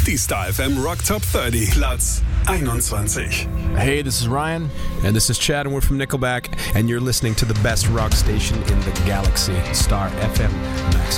Die Star FM Rock Top 30, Platz 21. Hey, this is Ryan. And this is Chad, and we're from Nickelback, and you're listening to the best rock station in the galaxy, Star FM Max.